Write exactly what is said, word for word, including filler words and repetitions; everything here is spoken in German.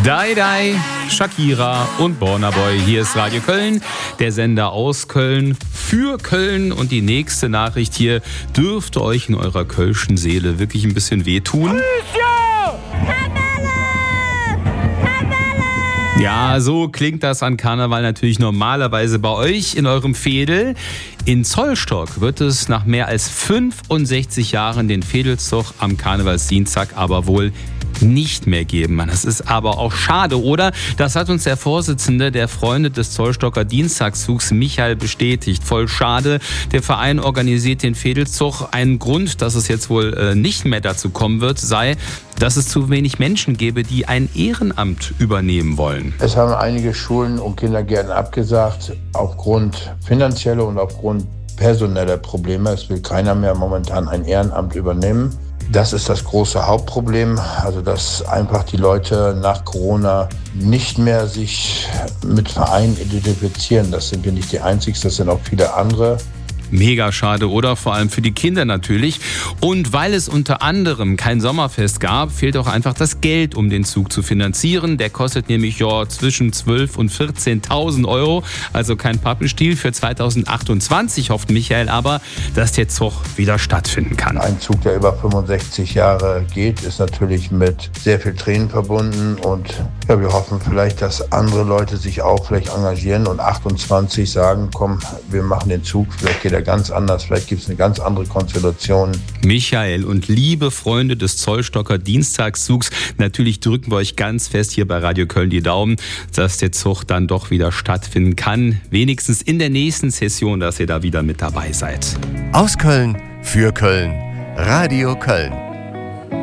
Dai Dai, Shakira und Burna Boy. Hier ist Radio Köln, der Sender aus Köln für Köln. Und die nächste Nachricht hier dürfte euch in eurer kölschen Seele wirklich ein bisschen wehtun. Ja, so klingt das an Karneval natürlich normalerweise bei euch in eurem Veedel. In Zollstock wird es nach mehr als fünfundsechzig Jahren den Veedelszug am Karnevalsdienstag aber wohl nicht mehr geben. Das ist aber auch schade, oder? Das hat uns der Vorsitzende der Freunde des Zollstocker Dienstagszugs, Michael, bestätigt. Voll schade. Der Verein organisiert den Veedelszug. Ein Grund, dass es jetzt wohl äh, nicht mehr dazu kommen wird, sei, dass es zu wenig Menschen gäbe, die ein Ehrenamt übernehmen wollen. Es haben einige Schulen und Kindergärten abgesagt, aufgrund finanzieller und aufgrund personeller Probleme. Es will keiner mehr momentan ein Ehrenamt übernehmen. Das ist das große Hauptproblem, also dass einfach die Leute nach Corona nicht mehr sich mit Vereinen identifizieren. Das sind wir nicht die Einzigen, das sind auch viele andere. Mega schade, oder? Vor allem für die Kinder natürlich. Und weil es unter anderem kein Sommerfest gab, fehlt auch einfach das Geld, um den Zug zu finanzieren. Der kostet nämlich ja zwischen zwölftausend und vierzehntausend Euro. Also kein Pappenstiel. Für zweitausendachtundzwanzig hofft Michael aber, dass der Zug wieder stattfinden kann. Ein Zug, der über fünfundsechzig Jahre geht, ist natürlich mit sehr viel Tränen verbunden. Und ja, wir hoffen vielleicht, dass andere Leute sich auch vielleicht engagieren und achtundzwanzig sagen, komm, wir machen den Zug, vielleicht geht er ganz anders, vielleicht gibt es eine ganz andere Konstellation. Michael und liebe Freunde des Zollstocker Dienstagszugs, natürlich drücken wir euch ganz fest hier bei Radio Köln die Daumen, dass der Zug dann doch wieder stattfinden kann. Wenigstens in der nächsten Session, dass ihr da wieder mit dabei seid. Aus Köln, für Köln, Radio Köln.